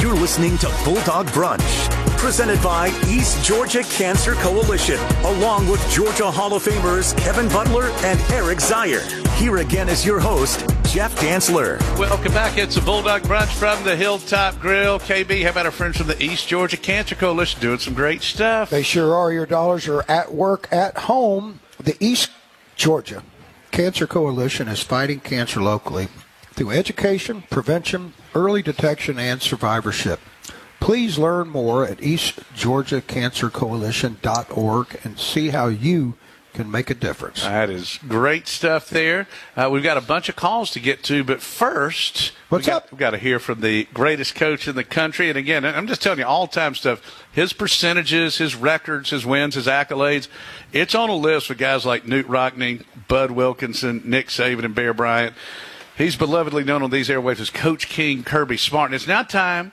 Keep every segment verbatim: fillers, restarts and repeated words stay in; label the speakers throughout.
Speaker 1: You're listening to Bulldog Brunch, presented by East Georgia Cancer Coalition, along with Georgia Hall of Famers Kevin Butler and Eric Zier. Here again is your host, Jeff Dantzler.
Speaker 2: Welcome back. It's a Bulldog Brunch from the Hilltop Grill. K B, how about our friends from the East Georgia Cancer Coalition doing some great stuff?
Speaker 3: They sure are. Your dollars are at work, at home. The East Georgia Cancer Coalition is fighting cancer locally through education, prevention, early detection, and survivorship. Please learn more at east georgia cancer coalition dot org and see how you can make a difference.
Speaker 2: That is great stuff there. Uh, we've got a bunch of calls to get to, but first,
Speaker 3: What's
Speaker 2: we got,
Speaker 3: up?
Speaker 2: We've got to hear from the greatest coach in the country. And again, I'm just telling you, all-time stuff. His percentages, his records, his wins, his accolades, it's on a list with guys like Newt Rockne, Bud Wilkinson, Nick Saban, and Bear Bryant. He's belovedly known on these airwaves as Coach King Kirby Smart. And it's now time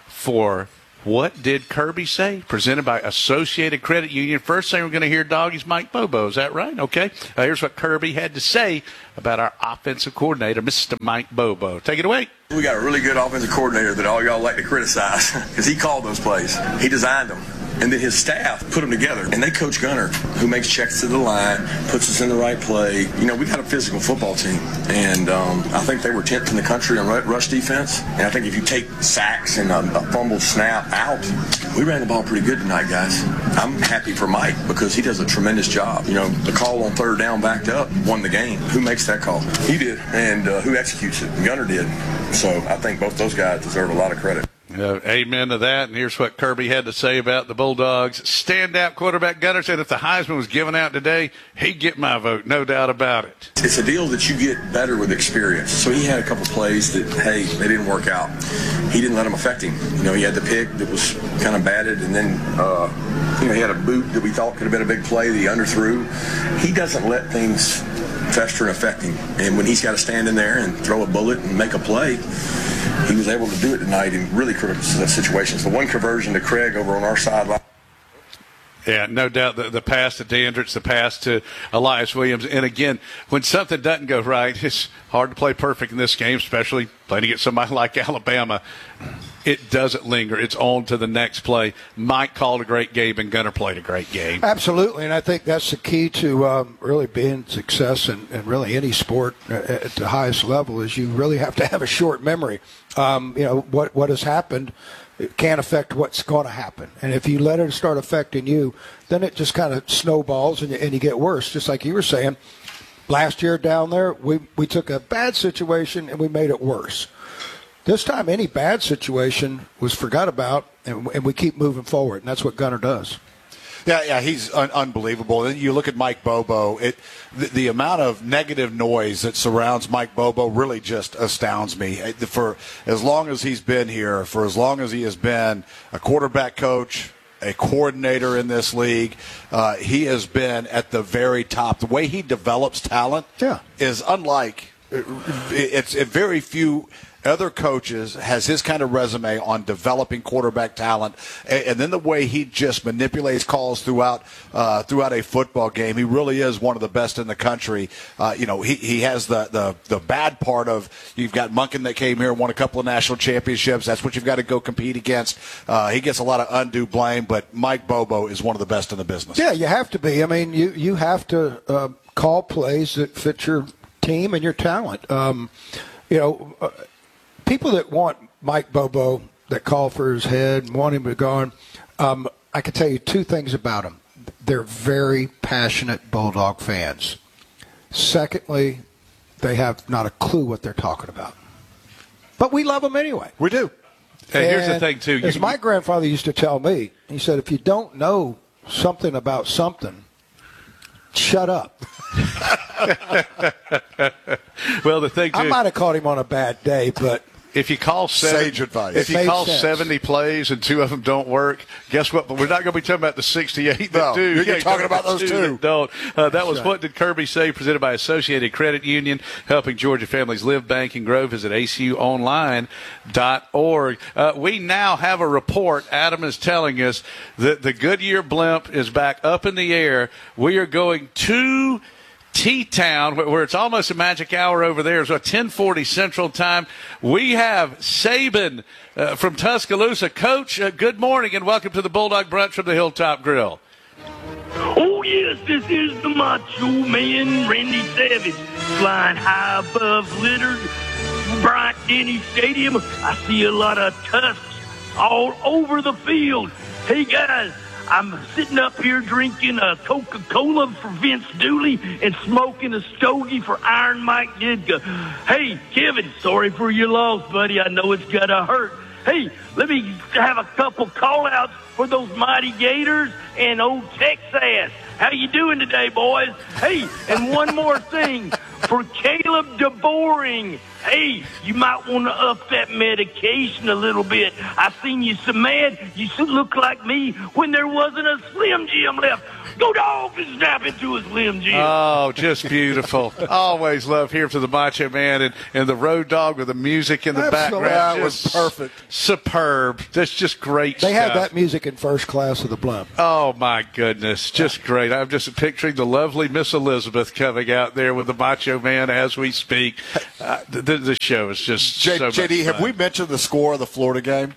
Speaker 2: for What Did Kirby Say? Presented by Associated Credit Union. First thing we're going to hear, dog, is Mike Bobo. Is that right? Okay. Uh, here's what Kirby had to say about our offensive coordinator, Mister Mike Bobo. Take it away.
Speaker 4: We got a really good offensive coordinator that all y'all like to criticize because he called those plays. He designed them. And then his staff put them together. And they coach Gunner, who makes checks to the line, puts us in the right play. You know, we got a physical football team. And um, I think they were tenth in the country on rush defense. And I think if you take sacks and a, a fumble snap out, we ran the ball pretty good tonight, guys. I'm happy for Mike because he does a tremendous job. You know, the call on third down backed up won the game. Who makes that call? He did. And uh, who executes it? Gunner did. So I think both those guys deserve a lot of credit.
Speaker 2: Uh, amen to that. And here's what Kirby had to say about the Bulldogs. Standout quarterback Gunner said if the Heisman was given out today, he'd get my vote, no doubt about it.
Speaker 4: It's a deal that you get better with experience. So he had a couple plays that, hey, they didn't work out. He didn't let them affect him. You know, he had the pick that was kind of batted, and then, uh, you know, he had a boot that we thought could have been a big play that he underthrew. He doesn't let things fester and affect him. And when he's got to stand in there and throw a bullet and make a play, he was able to do it tonight in really critical situations. The one conversion to Craig over on our sideline.
Speaker 2: Yeah, no doubt the, the pass to Dandridge, the pass to Elias Williams. And, again, when something doesn't go right, it's hard to play perfect in this game, especially playing against somebody like Alabama. It doesn't linger. It's on to the next play. Mike called a great game, and Gunner played a great game.
Speaker 3: Absolutely, and I think that's the key to um, really being success in, in really any sport at the highest level is you really have to have a short memory. Um, you know, what, what has happened it can't affect what's going to happen. And if you let it start affecting you, then it just kind of snowballs and you, and you get worse. Just like you were saying, last year down there, we, we took a bad situation and we made it worse. This time, any bad situation was forgot about, and, and we keep moving forward, and that's what Gunner does.
Speaker 5: Yeah, yeah, he's un- unbelievable. And you look at Mike Bobo, it the, the amount of negative noise that surrounds Mike Bobo really just astounds me. For as long as he's been here, for as long as he has been a quarterback coach, a coordinator in this league, uh, he has been at the very top. The way he develops talent
Speaker 3: yeah.
Speaker 5: is unlike it's it very few other coaches has his kind of resume on developing quarterback talent, and, and then the way he just manipulates calls throughout uh, throughout a football game. He really is one of the best in the country. Uh, you know, he, he has the, the the bad part of you've got Monken that came here and won a couple of national championships. That's what you've got to go compete against. Uh, he gets a lot of undue blame, but Mike Bobo is one of the best in the business.
Speaker 3: Yeah, you have to be. I mean, you you have to uh, call plays that fit your team and your talent. Um, you know. Uh, People that want Mike Bobo, that call for his head and want him to go on, um, I can tell you two things about them. They're very passionate Bulldog fans. Secondly, they have not a clue what they're talking about. But we love them anyway.
Speaker 5: We do.
Speaker 2: Hey, here's the thing, too.
Speaker 3: As
Speaker 2: You,
Speaker 3: my grandfather used to tell me, he said, if you don't know something about something, shut up.
Speaker 2: well, the thing, too,
Speaker 3: I might have caught him on a bad day, but
Speaker 2: if you call seven,
Speaker 5: sage advice.
Speaker 2: If you
Speaker 3: It
Speaker 2: call
Speaker 3: made sense.
Speaker 2: seventy plays and two of them don't work, guess what? But we're not going to be talking about the sixty-eight that
Speaker 5: No,
Speaker 2: do.
Speaker 5: you're
Speaker 2: Yeah,
Speaker 5: talking about those two.
Speaker 2: that don't. Uh, that was
Speaker 3: right.
Speaker 2: What Did Kirby Say? Presented by Associated Credit Union, helping Georgia families live, bank, and grow. Visit A C U online dot org. Uh, we now have a report. Adam is telling us that the Goodyear blimp is back up in the air. We are going to T-Town, where it's almost a magic hour over there. So ten forty Central Time. We have Saban uh, from Tuscaloosa. Coach, uh, good morning and welcome to the Bulldog Brunch from the Hilltop Grill.
Speaker 6: Oh, yes, this is the Macho Man, Randy Savage, flying high above littered Bryant-Denny Stadium. I see a lot of tusks all over the field. Hey, guys, I'm sitting up here drinking a Coca-Cola for Vince Dooley and smoking a stogie for Iron Mike Ditka. Hey, Kevin, sorry for your loss, buddy. I know it's got to hurt. Hey, let me have a couple call-outs for those mighty Gators and old Texas. How you doing today, boys? Hey, and one more thing for Caleb DeBoring. Hey, you might want to up that medication a little bit. I seen you so mad. You look like me when there wasn't a Slim Jim left. Go dog and snap into a Slim Jim.
Speaker 2: Oh, just beautiful. Always love hearing from the Macho Man and, and the Road Dog with the music in the
Speaker 3: Absolutely.
Speaker 2: background.
Speaker 5: That was
Speaker 2: Just
Speaker 5: perfect.
Speaker 2: Superb. That's just great
Speaker 3: They
Speaker 2: stuff.
Speaker 3: had that music in first class of the blimp.
Speaker 2: Oh, my goodness. Just great. I'm just picturing the lovely Miss Elizabeth coming out there with the Macho Man as we speak. Uh, the, the show is just
Speaker 5: J-
Speaker 2: so much
Speaker 5: J D, have
Speaker 2: fun.
Speaker 5: we mentioned the score of the Florida game?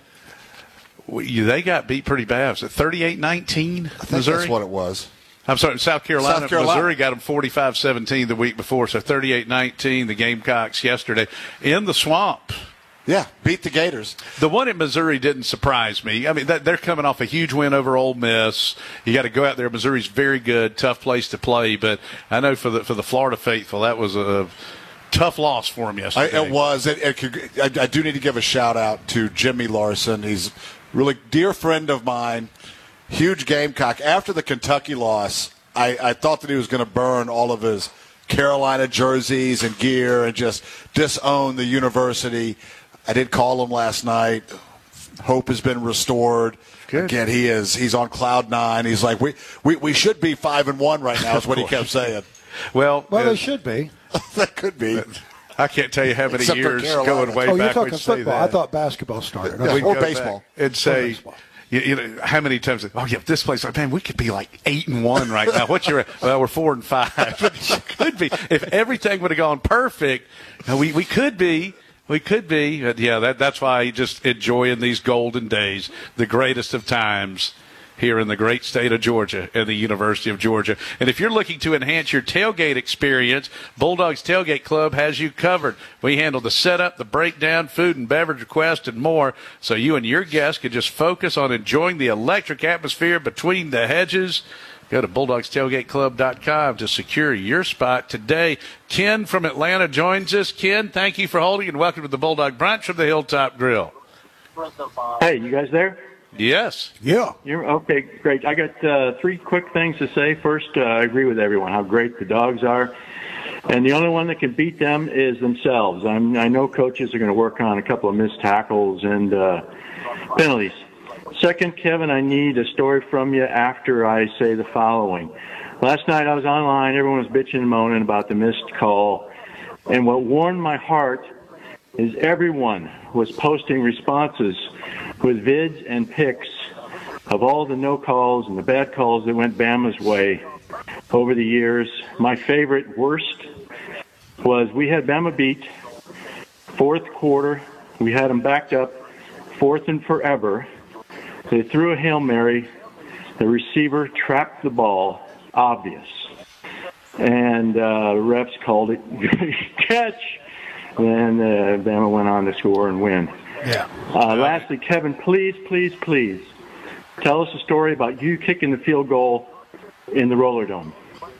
Speaker 2: We- They got beat pretty bad. Was it thirty-eight nineteen,
Speaker 5: I think
Speaker 2: Missouri?
Speaker 5: that's what it was.
Speaker 2: I'm sorry, South Carolina.
Speaker 5: South Carolina.
Speaker 2: Missouri got them forty-five seventeen the week before, so thirty-eight nineteen, the Gamecocks yesterday in the swamp.
Speaker 5: Yeah, beat the Gators.
Speaker 2: The one at Missouri didn't surprise me. I mean, that, they're coming off a huge win over Ole Miss. You got to go out there. Missouri's very good, tough place to play. But I know for the for the Florida faithful, that was a tough loss for them yesterday.
Speaker 5: I, it was. It, it could, I, I do need to give a shout out to Jimmy Larson. He's a really dear friend of mine. Huge Gamecock. After the Kentucky loss, I, I thought that he was going to burn all of his Carolina jerseys and gear and just disown the university. I did call him last night. Hope has been restored.
Speaker 2: Good.
Speaker 5: Again, he is. He's on cloud nine. He's like, we we, we should be five and one right now. Is what he kept saying.
Speaker 2: Well,
Speaker 3: Well,
Speaker 2: uh,
Speaker 3: they should be.
Speaker 5: That could be.
Speaker 2: I can't tell you how many
Speaker 5: Except for
Speaker 2: years
Speaker 5: Carolina.
Speaker 2: going way
Speaker 3: Oh, you're
Speaker 2: back
Speaker 3: talking
Speaker 2: we'd say
Speaker 3: football.
Speaker 2: that.
Speaker 3: I thought basketball started.
Speaker 5: Yeah.
Speaker 2: We'd
Speaker 5: Or
Speaker 2: go
Speaker 5: baseball.
Speaker 2: back and say,
Speaker 3: baseball.
Speaker 2: you, you know, how many times? Oh yeah, this place. Like, man, we could be like eight and one right now. What's your? Well, we're four and five. But it could be if everything would have gone perfect. We we could be. We could be. But yeah, that that's why I just enjoying these golden days, the greatest of times here in the great state of Georgia and the University of Georgia. And if you're looking to enhance your tailgate experience, Bulldogs Tailgate Club has you covered. We handle the setup, the breakdown, food and beverage requests, and more, so you and your guests can just focus on enjoying the electric atmosphere between the hedges. Go to bulldogs tailgate club dot com to secure your spot today. Ken from Atlanta joins us. Ken, thank you for holding, and welcome to the Bulldog Brunch from the Hilltop Grill.
Speaker 7: Hey, you guys there?
Speaker 2: Yes.
Speaker 3: Yeah.
Speaker 7: You're okay, great. I got uh, three quick things to say. First, uh, I agree with everyone how great the Dogs are, and the only one that can beat them is themselves. I'm, I know coaches are going to work on a couple of missed tackles and uh, penalties. Second, Kevin, I need a story from you after I say the following. Last night I was online. Everyone was bitching and moaning about the missed call, and what warmed my heart is everyone was posting responses with vids and pics of all the no calls and the bad calls that went Bama's way over the years. My favorite, worst, was we had Bama beat fourth quarter. We had them backed up fourth and forever. They threw a Hail Mary. The receiver trapped the ball, obvious. And uh, refs called it catch. Then uh, Bama went on to score and win.
Speaker 3: Yeah.
Speaker 7: Uh, lastly, Kevin, please, please, please tell us a story about you kicking the field goal in the Roller Dome.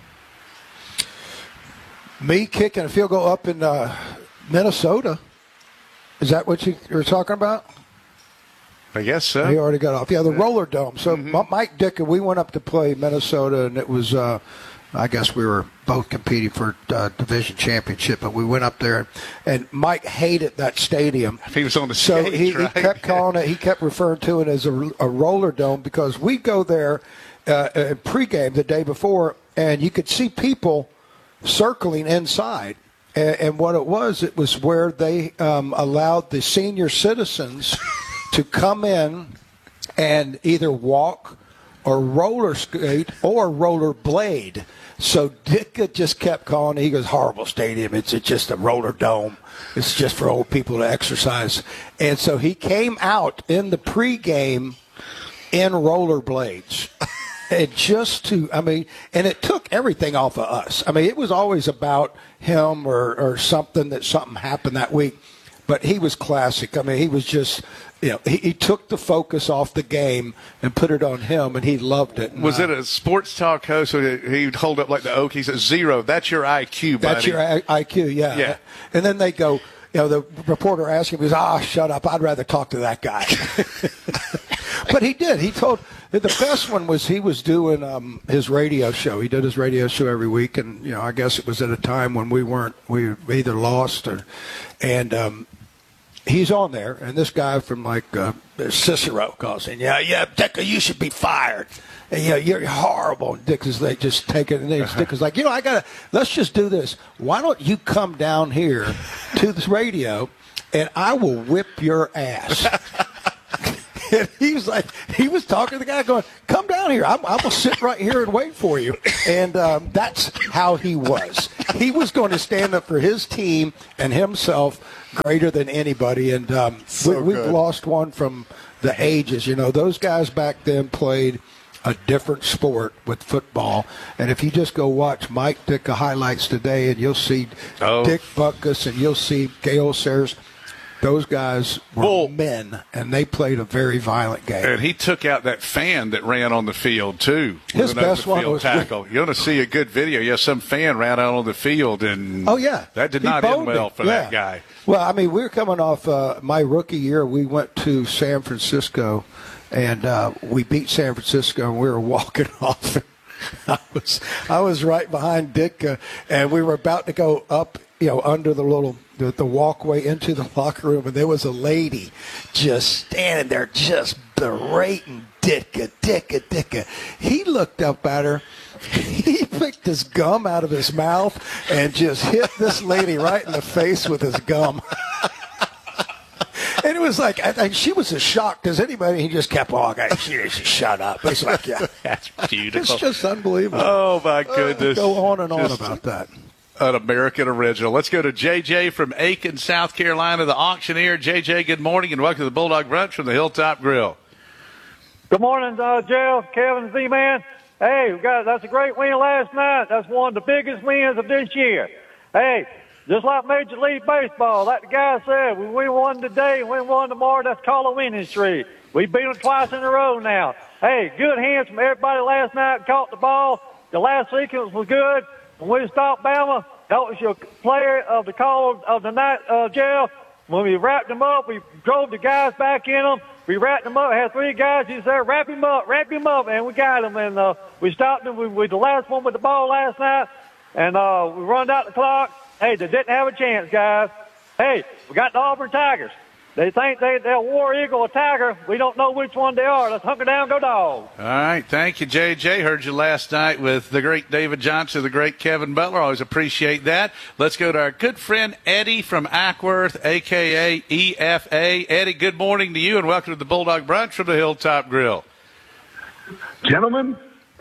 Speaker 3: Me kicking a field goal up in uh, Minnesota. Is that what you were talking about?
Speaker 2: I guess so.
Speaker 3: He already got off. Yeah, the Roller Dome. So
Speaker 2: Mm-hmm.
Speaker 3: Mike Ditka, we went up to play Minnesota, and it was, uh, I guess we were both competing for uh, division championship, but we went up there, and, and Mike hated that stadium.
Speaker 2: He was on the
Speaker 3: So
Speaker 2: stage,
Speaker 3: he,
Speaker 2: right?
Speaker 3: he kept calling it, he kept referring to it as a, a Roller Dome because we go there uh, uh, pregame the day before, and you could see people circling inside. And, and what it was, it was where they um, allowed the senior citizens to come in and either walk or roller skate or roller blade. So Ditka just kept calling. He goes, horrible stadium. It's, it's just a roller dome. It's just for old people to exercise. And so he came out in the pregame in roller blades. And just to, I mean, and it took everything off of us. I mean, it was always about him or, or something that something happened that week. But he was classic. I mean, he was just, you know, he, he took the focus off the game and put it on him, and he loved it. And
Speaker 2: was
Speaker 3: I,
Speaker 2: it a sports talk host? So he'd hold up like the oak. He said, zero. That's your I Q, buddy.
Speaker 3: That's your I Q, yeah.
Speaker 2: Yeah.
Speaker 3: And then they go, you know, the reporter asked him, he goes, ah, shut up. I'd rather talk to that guy. But he did. He told the best one was he was doing um, his radio show. He did his radio show every week, and you know, I guess it was at a time when we weren't we either lost or, and um, he's on there, and this guy from like uh, Cicero calls in, yeah, yeah, Ditka, you should be fired. And, yeah, you're horrible. And Dick is they just take it, and then Dick is like, you know, I gotta let's just do this. Why don't you come down here to this radio, and I will whip your ass. And he was like, he was talking to the guy going, come down here. I'm, I'm going to sit right here and wait for you. And um, that's how he was. He was going to stand up for his team and himself greater than anybody. And um,
Speaker 5: So
Speaker 3: we, we've
Speaker 5: good.
Speaker 3: lost one from the ages. You know, those guys back then played a different sport with football. And if you just go watch Mike Ditka highlights today, and you'll see
Speaker 2: Oh.
Speaker 3: Dick Butkus and you'll see Gale Sayers, those guys were
Speaker 2: Well-
Speaker 3: men, and they played a very violent game.
Speaker 2: And he took out that fan that ran on the field, too. with
Speaker 3: His
Speaker 2: an
Speaker 3: best one
Speaker 2: over-the-field
Speaker 3: was-
Speaker 2: tackle. You're going to see a good video. Yeah, some fan ran out on the field, and
Speaker 3: Oh, yeah.
Speaker 2: that did
Speaker 3: He
Speaker 2: not end
Speaker 3: boned
Speaker 2: well
Speaker 3: him.
Speaker 2: for
Speaker 3: Yeah.
Speaker 2: that guy.
Speaker 3: Well, I mean, we were coming off uh, my rookie year. We went to San Francisco, and uh, we beat San Francisco, and we were walking off. I was I was right behind Ditka, and we were about to go up, you know, under the little the, the walkway into the locker room, and there was a lady just standing there, just berating Ditka, Ditka, Ditka. He looked up at her. He picked his gum out of his mouth and just hit this lady right in the face with his gum. And it was like, I, I, she was as shocked as anybody. He just kept walking. She just shut up. It's like, yeah,
Speaker 2: That's beautiful.
Speaker 3: it's just unbelievable.
Speaker 2: Oh, my goodness.
Speaker 3: Go on and on
Speaker 2: Just
Speaker 3: about that.
Speaker 2: An American original. Let's go to J J from Aiken, South Carolina, the auctioneer. J J, good morning, and welcome to the Bulldog Brunch from the Hilltop Grill.
Speaker 8: Good morning, uh, Jeff, Kevin, Z-Man. Hey, we got that's a great win last night. That's one of the biggest wins of this year. Hey, just like Major League Baseball, like the guy said, we win one today, win one tomorrow. That's called a winning streak. We beat them twice in a row now. Hey, good hands from everybody last night. Caught the ball. The last sequence was good. When we stopped Bama, that was your player of the call of the night, uh, Jeff. When we wrapped them up, we drove the guys back in them. We wrapped them up. Had three guys. He said, wrap him up, wrap him up. And we got him. And uh, we stopped him. We were the last one with the ball last night. And uh, we run out the clock. Hey, they didn't have a chance, guys. Hey, we got the Auburn Tigers. They think they, they're a War Eagle or Tiger. We don't know which one they are. Let's hunker down, go Dogs.
Speaker 2: All right. Thank you, J J. Heard you last night with the great David Johnson, the great Kevin Butler. Always appreciate that. Let's go to our good friend Eddie from Ackworth, a k a. E F A. Eddie, good morning to you, and welcome to the Bulldog Brunch from the Hilltop Grill.
Speaker 9: Gentlemen,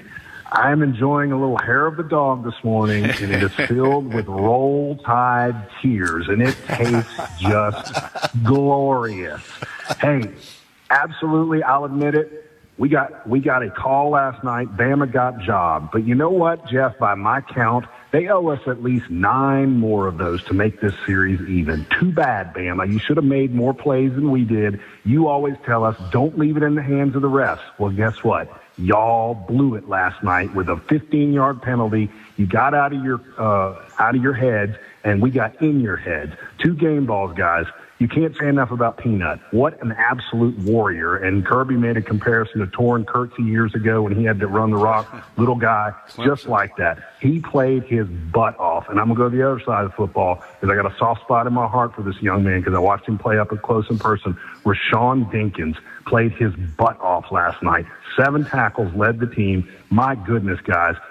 Speaker 9: I'm enjoying a little hair of the dog this morning, and it is filled with Roll Tide tears, and it tastes just glorious. Hey, absolutely, I'll admit it. We got we got a call last night. Bama got job. But you know what, Jeff, by my count, they owe us at least nine more of those to make this series even. Too bad, Bama. You should have made more plays than we did. You always tell us, don't leave it in the hands of the refs. Well, guess what? Y'all blew it last night with a fifteen-yard penalty. You got out of your uh, out of your heads, and we got in your heads. Two game balls, guys. You can't say enough about Peanut. What an absolute warrior. And Kirby made a comparison to Torrin Kirksey years ago when he had to run the rock. Little guy, just like that. He played his butt off. And I'm going to go to the other side of football because I got a soft spot in my heart for this young man because I watched him play up close in person. Rashawn Dinkins played his butt off last night. Seven tackles, led the team. My goodness, guys.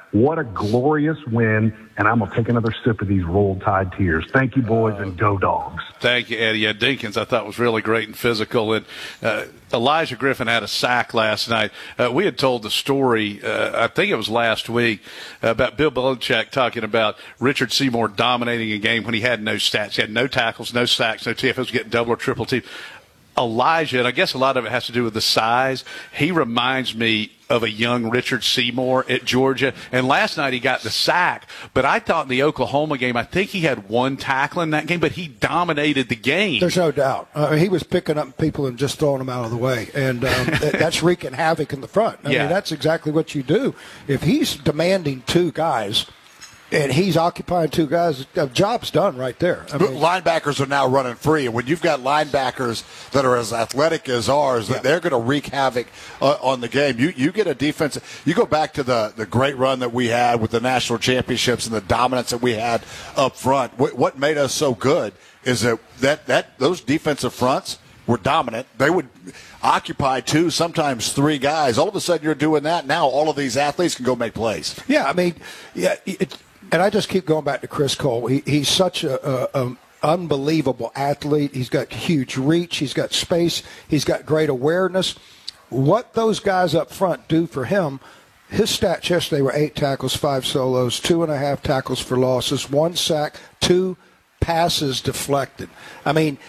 Speaker 9: What a glorious win, and I'm going to take another sip of these Roll Tide tears. Thank you, boys, and go Dogs.
Speaker 2: Thank you, Eddie. Yeah, Dinkins, I thought, was really great and physical. And uh, Elijah Griffin had a sack last night. Uh, we had told the story, uh, I think it was last week, uh, about Bill Belichick talking about Richard Seymour dominating a game when he had no stats. He had no tackles, no sacks, no T F Os, getting double or triple team. Elijah, and I guess a lot of it has to do with the size, he reminds me of a young Richard Seymour at Georgia. And last night he got the sack. But I thought in the Oklahoma game, I think he had one tackle in that game, but he dominated the game.
Speaker 3: There's no doubt. Uh, he was picking up people and just throwing them out of the way. And um, that, that's wreaking havoc in the front. I
Speaker 2: yeah.
Speaker 3: mean, that's exactly what you do. If he's demanding two guys – and he's occupying two guys, the job's done right there. I mean,
Speaker 5: linebackers are now running free, and when you've got linebackers that are as athletic as ours, yeah. they're going to wreak havoc uh, on the game. You you get a defense. You go back to the, the great run that we had with the national championships and the dominance that we had up front. What, what made us so good is that, that, that those defensive fronts were dominant. They would occupy two, sometimes three guys. All of a sudden you're doing that. Now all of these athletes can go make plays.
Speaker 3: Yeah, I mean, yeah, it, and I just keep going back to Chris Cole. He, he's such a, a, a unbelievable athlete. He's got huge reach. He's got space. He's got great awareness. What those guys up front do for him, his stats yesterday were eight tackles, five solos, two and a half tackles for losses, one sack, two passes deflected. I mean,